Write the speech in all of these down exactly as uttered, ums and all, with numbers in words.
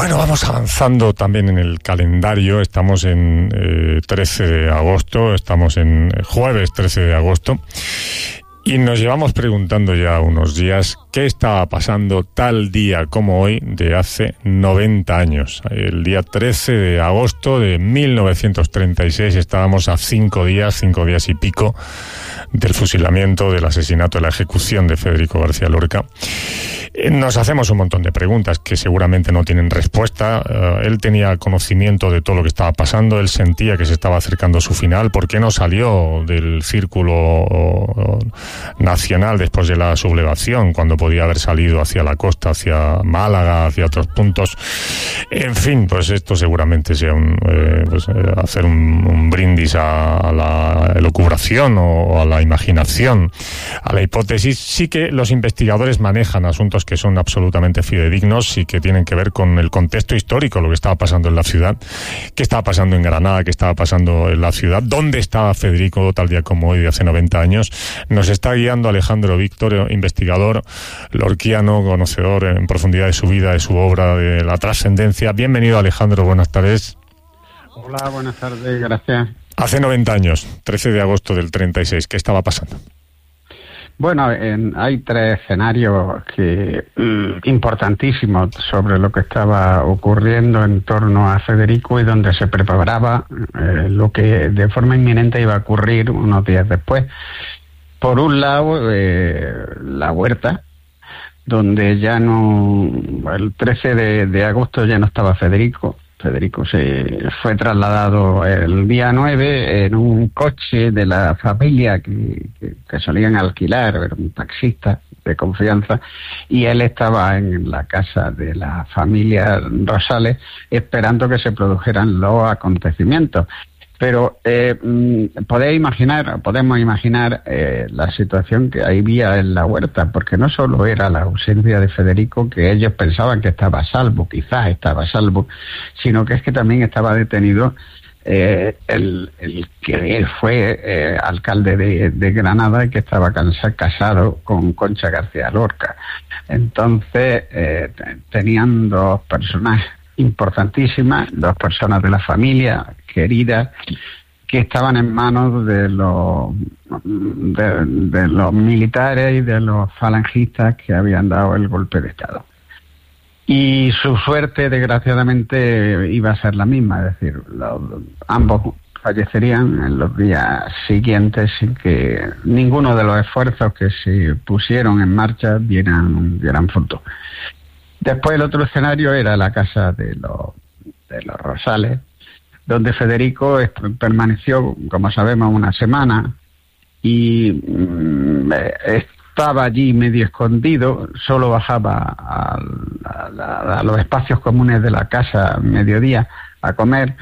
Bueno, vamos avanzando también en el calendario. Estamos en eh, trece de agosto, estamos en jueves trece de agosto. Y nos llevamos preguntando ya unos días qué estaba pasando tal día como hoy de hace noventa años. El día trece de agosto de mil novecientos treinta y seis estábamos a cinco días, cinco días y pico del fusilamiento, del asesinato, de la ejecución de Federico García Lorca. Nos hacemos un montón de preguntas que seguramente no tienen respuesta. Uh, él tenía conocimiento de todo lo que estaba pasando, él sentía que se estaba acercando su final. ¿Por qué no salió del círculo uh, nacional después de la sublevación, cuando podía haber salido hacia la costa, hacia Málaga, hacia otros puntos? En fin, pues esto seguramente sea un, eh, pues, eh, hacer un, un brindis a, a la elucubración o a la imaginación, a la hipótesis. Sí que los investigadores manejan asuntos que son absolutamente fidedignos y que tienen que ver con el contexto histórico, lo que estaba pasando en la ciudad, qué estaba pasando en Granada, qué estaba pasando en la ciudad, dónde estaba Federico tal día como hoy de hace noventa años. Nos está guiando Alejandro Víctor, investigador lorquiano, conocedor en profundidad de su vida, de su obra, de la trascendencia. Bienvenido, Alejandro, buenas tardes. Hola, buenas tardes, gracias. Hace noventa años, trece de agosto del treinta y seis, ¿qué estaba pasando? Bueno, en, hay tres escenarios que mm, importantísimos sobre lo que estaba ocurriendo en torno a Federico y donde se preparaba eh, lo que de forma inminente iba a ocurrir unos días después. Por un lado, eh, la Huerta, donde ya no, el trece de agosto ya no estaba Federico. Federico se fue trasladado el día nueve en un coche de la familia que, que, que solían alquilar, era un taxista de confianza, y él estaba en la casa de la familia Rosales esperando que se produjeran los acontecimientos. Pero eh, podéis imaginar, podemos imaginar eh, la situación que había en la Huerta, porque no solo era la ausencia de Federico, que ellos pensaban que estaba a salvo, quizás estaba a salvo, sino que es que también estaba detenido eh, el, el que fue eh, alcalde de, de Granada y que estaba casado con Concha García Lorca. Entonces eh, tenían dos personas importantísimas, dos personas de la familia queridas, que estaban en manos de los de, de los militares y de los falangistas que habían dado el golpe de Estado. Y su suerte, desgraciadamente, iba a ser la misma, es decir, los, ambos fallecerían en los días siguientes sin que ninguno de los esfuerzos que se pusieron en marcha dieran, dieran fruto. Después el otro escenario era la casa de los, de los Rosales, donde Federico permaneció, como sabemos, una semana y mm, estaba allí medio escondido, solo bajaba a, a, a los espacios comunes de la casa a mediodía a comer.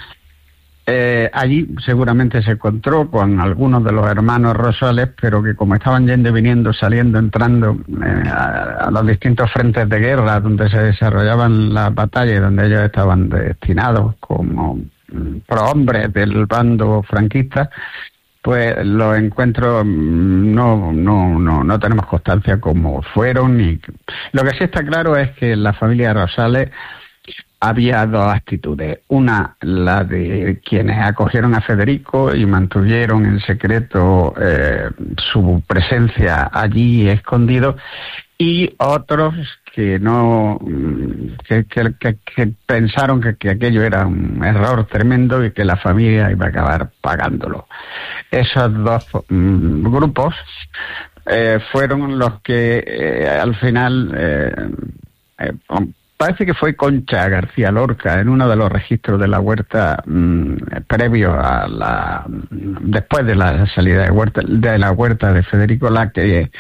Eh, allí seguramente se encontró con algunos de los hermanos Rosales, pero que como estaban yendo y viniendo, saliendo, entrando eh, a, a los distintos frentes de guerra donde se desarrollaban las batallas y donde ellos estaban destinados como mm, prohombres del bando franquista, pues los encuentros no no no no tenemos constancia cómo fueron. Y lo que sí está claro es que la familia Rosales había dos actitudes. Una, la de quienes acogieron a Federico y mantuvieron en secreto eh, su presencia allí escondido, y otros que no que, que, que, que pensaron que, que aquello era un error tremendo y que la familia iba a acabar pagándolo. Esos dos mm, grupos eh, fueron los que eh, al final eh, eh, parece que fue Concha García Lorca en uno de los registros de la Huerta mmm, previo a la después de la salida de Huerta de la Huerta de Federico, la que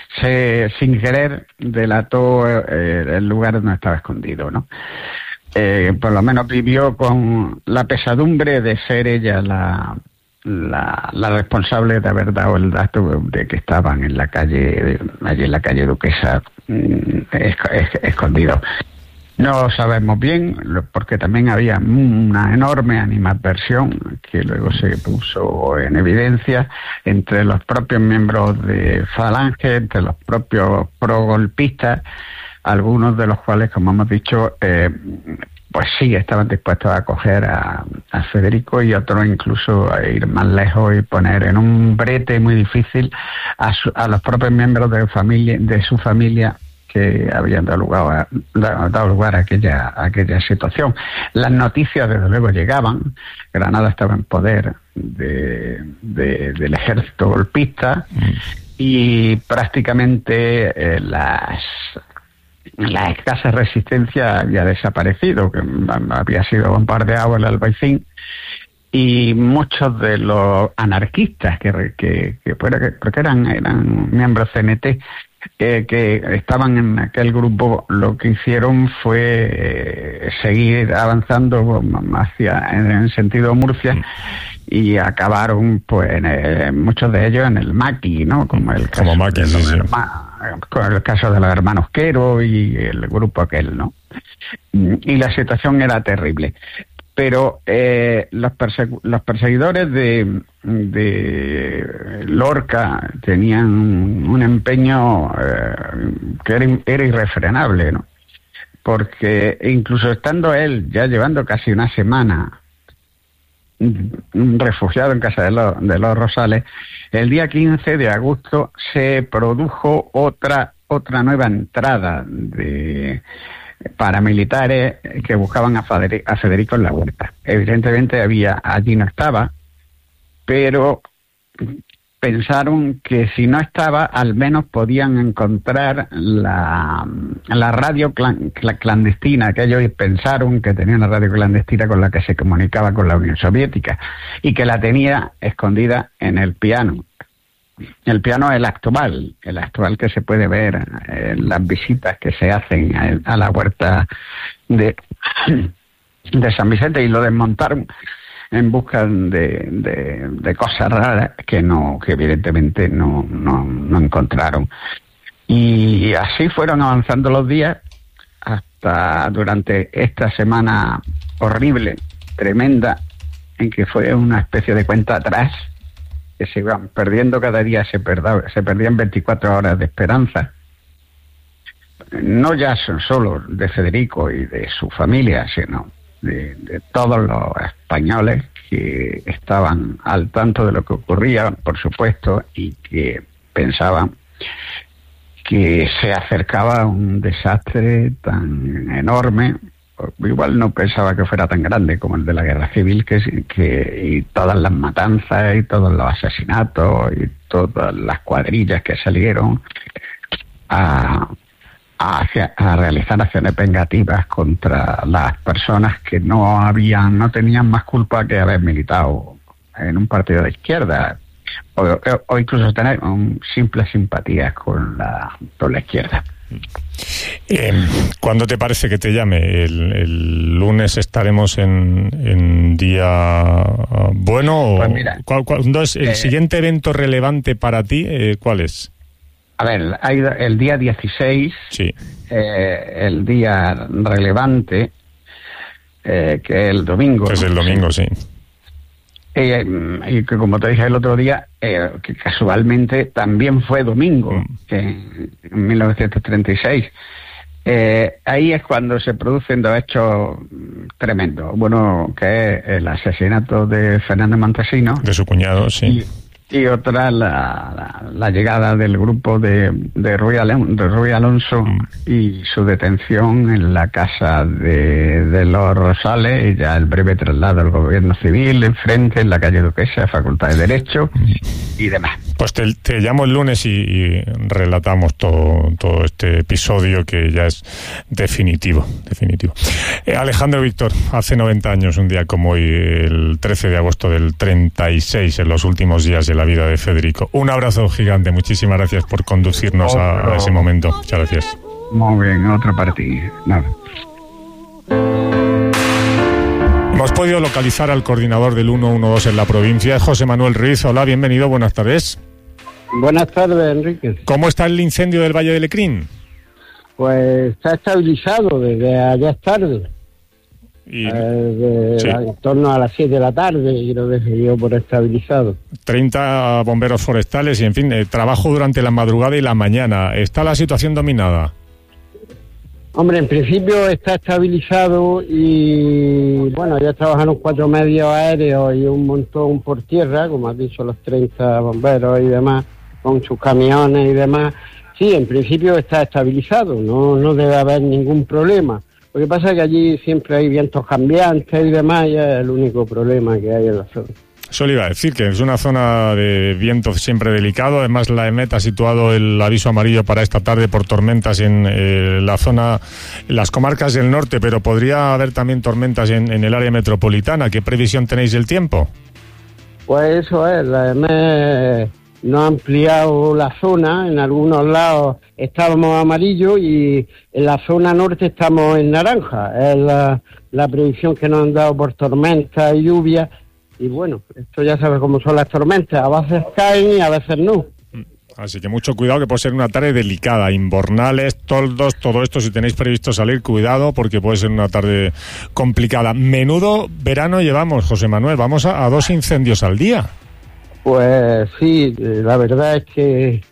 se sin querer delató eh, el lugar donde estaba escondido, ¿no? Eh, por lo menos vivió con la pesadumbre de ser ella la La, la responsable de haber dado el dato de que estaban en la calle, allí en la calle Duquesa, es, es, escondidos. No sabemos bien, porque también había una enorme animadversión que luego se puso en evidencia entre los propios miembros de Falange, entre los propios progolpistas, algunos de los cuales, como hemos dicho, eh, pues sí, estaban dispuestos a acoger a, a Federico, y otros incluso a ir más lejos y poner en un brete muy difícil a, su, a los propios miembros de, familia, de su familia que habían dado lugar a, dado lugar a aquella, a aquella situación. Las noticias, desde luego, llegaban. Granada estaba en poder de, de, del ejército golpista, y prácticamente eh, las... la escasa resistencia había desaparecido, que había sido bombardeado el Albaicín, y muchos de los anarquistas que, que, que porque eran, eran miembros C N T, que, que estaban en aquel grupo, lo que hicieron fue eh, seguir avanzando hacia en el sentido Murcia, y acabaron, pues, en el, muchos de ellos en el Maqui, ¿no? Como el caso, Como Maqui, de los sí, sí. hermanos, con el caso de los hermanos Quero y el grupo aquel, ¿no? Y la situación era terrible. Pero eh, los, persegu- los perseguidores de, de Lorca tenían un empeño eh, que era, era irrefrenable, ¿no? Porque incluso estando él ya llevando casi una semana refugiado en casa de los, de los Rosales, el día quince de agosto se produjo otra otra nueva entrada de paramilitares que buscaban a Federico, a Federico en la huerta. Evidentemente había, allí no estaba, pero pensaron que si no estaba, al menos podían encontrar la, la radio clan, clandestina, que ellos pensaron que tenían una radio clandestina con la que se comunicaba con la Unión Soviética, y que la tenía escondida en el piano. El piano es el actual, el actual que se puede ver en las visitas que se hacen a, a la huerta de, de San Vicente, y lo desmontaron en busca de, de, de cosas raras que no, que evidentemente no, no, no encontraron. Y así fueron avanzando los días hasta durante esta semana horrible, tremenda, en que fue una especie de cuenta atrás, que se iban perdiendo cada día, se, perda, se perdían veinticuatro horas de esperanza. No ya son solo de Federico y de su familia, sino de, de todos los españoles que estaban al tanto de lo que ocurría, por supuesto, y que pensaban que se acercaba un desastre tan enorme. Igual no pensaba que fuera tan grande como el de la Guerra Civil, que, que y todas las matanzas y todos los asesinatos y todas las cuadrillas que salieron a, a, a realizar acciones vengativas contra las personas que no habían, no tenían más culpa que haber militado en un partido de izquierda, o, o incluso tener un simple simpatía con la, con la izquierda. Eh, ¿Cuándo te parece que te llame? El, el lunes estaremos en, en día bueno. Pues mira, ¿cuál, ¿Cuándo es el eh, siguiente evento relevante para ti? Eh, ¿Cuál es? A ver, hay el día dieciséis, sí. eh, el día relevante, eh, que es el domingo. Que es el domingo, sí. Eh, y que, como te dije el otro día, eh, que casualmente también fue domingo, mm. en, en mil novecientos treinta y seis. Eh, ahí es cuando se producen dos hechos tremendos. Bueno, que es el asesinato de Fernando Montesino. De su cuñado, sí. Y, y otra, la, la, la llegada del grupo de, de, Ruy, Alon, de Ruy Alonso mm. y su detención en la casa de, de los Rosales, y ya el breve traslado al gobierno civil, enfrente, en la calle Duquesa, Facultad de Derecho mm. y demás. Pues te, te llamo el lunes y, y relatamos todo, todo este episodio que ya es definitivo. definitivo. Eh, Alejandro Víctor, hace noventa años, un día como hoy, el trece de agosto del treinta y seis, en los últimos días de la vida de Federico. Un abrazo gigante, muchísimas gracias por conducirnos a, a ese momento. Muchas gracias. Muy bien, otra partida. Nada. Hemos podido localizar al coordinador del ciento doce en la provincia, José Manuel Ruiz. Hola, bienvenido, buenas tardes. Buenas tardes, Enrique. ¿Cómo está el incendio del Valle de Lecrín? Pues está estabilizado desde ayer tarde. Y, eh, de, sí. En torno a las siete de la tarde, y creo que se dio por estabilizado. treinta bomberos forestales y, en fin, eh, trabajo durante la madrugada y la mañana. ¿Está la situación dominada? Hombre, en principio está estabilizado y, bueno, ya trabajaron cuatro medios aéreos y un montón por tierra, como has dicho, los treinta bomberos y demás, con sus camiones y demás. Sí, en principio está estabilizado, no, no debe haber ningún problema. Lo que pasa es que allí siempre hay vientos cambiantes y demás, y es el único problema que hay en la zona. Eso le iba a decir, que es una zona de viento siempre delicado. Además, la EMET ha situado el aviso amarillo para esta tarde por tormentas en eh, la zona, en las comarcas del norte, pero podría haber también tormentas en, en el área metropolitana. ¿Qué previsión tenéis del tiempo? Pues eso es, la EMET no ha ampliado la zona. En algunos lados estábamos amarillo y en la zona norte estamos en naranja. Es la, la previsión que nos han dado por tormentas y lluvia. Y bueno, esto ya sabes cómo son las tormentas, a veces caen y a veces no. Así que mucho cuidado, que puede ser una tarde delicada, invernales, toldos, todo esto, si tenéis previsto salir, cuidado, porque puede ser una tarde complicada. Menudo verano llevamos, José Manuel, vamos a, a dos incendios al día. Pues sí, la verdad es que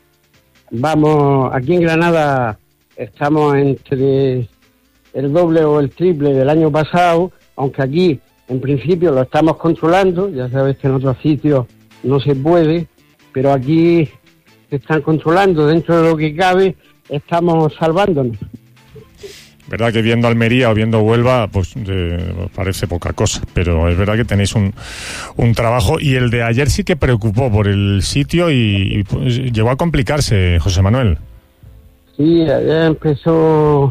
vamos, aquí en Granada estamos entre el doble o el triple del año pasado, aunque aquí en principio lo estamos controlando. Ya sabes que en otros sitios no se puede, pero aquí se están controlando. Dentro de lo que cabe, estamos salvándonos. Verdad que viendo Almería o viendo Huelva, pues eh, parece poca cosa, pero es verdad que tenéis un, un trabajo. Y el de ayer sí que preocupó por el sitio y, y pues, llegó a complicarse, José Manuel. Sí, ayer empezó...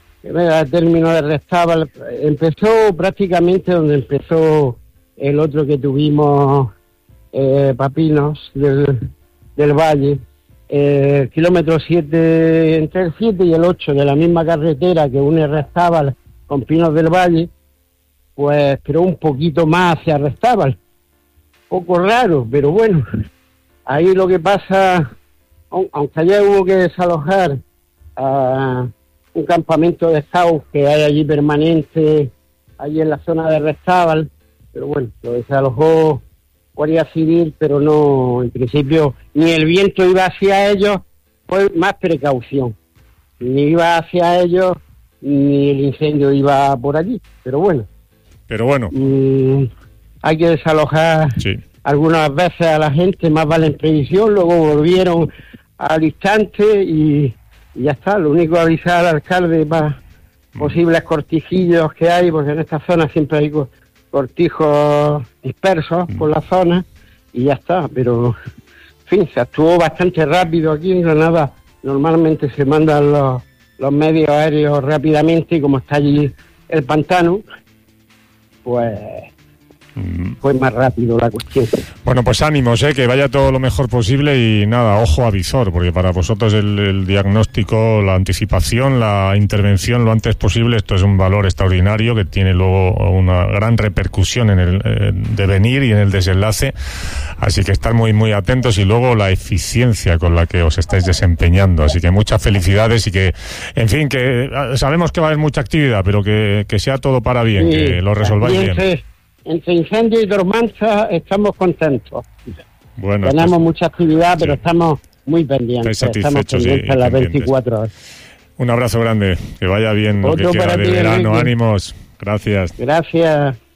A término de Restábal, empezó prácticamente donde empezó el otro que tuvimos, eh, Papinos, del, del Valle, eh, kilómetro siete, entre el siete y el ocho de la misma carretera que une Restábal con Pinos del Valle, pues pero un poquito más hacia Restábal. Poco raro, pero bueno, ahí lo que pasa, aunque ayer hubo que desalojar a... un campamento de scouts que hay allí permanente, allí en la zona de Restábal, pero bueno, lo desalojó Guardia Civil, pero no, en principio, ni el viento iba hacia ellos, fue más precaución, ni iba hacia ellos, ni el incendio iba por allí, pero bueno. Pero bueno. Mmm, hay que desalojar sí. algunas veces a la gente, más vale en previsión, luego volvieron al instante y... y ya está, lo único avisar al alcalde para posibles cortijillos que hay, porque en esta zona siempre hay cortijos dispersos mm. por la zona, y ya está, pero en fin, se actuó bastante rápido aquí en Granada. Normalmente se mandan los, los medios aéreos rápidamente, y como está allí el pantano, pues... fue más rápido la cuestión. Bueno, pues ánimos, ¿eh? Que vaya todo lo mejor posible y nada, ojo a visor, porque para vosotros el, el diagnóstico, la anticipación, la intervención lo antes posible, esto es un valor extraordinario que tiene luego una gran repercusión en el eh, devenir y en el desenlace, así que estar muy muy atentos, y luego la eficiencia con la que os estáis desempeñando, así que muchas felicidades y que, en fin, que sabemos que va a haber mucha actividad, pero que, que sea todo para bien, sí, que lo resolváis bien. bien. Entre incendio y tormenta estamos contentos. Bueno, tenemos pues, mucha actividad, pero sí. estamos muy pendientes. Estamos pendientes sí, las veinticuatro horas. Un abrazo grande, que vaya bien lo que queda de verano. Ánimos, gracias. Gracias.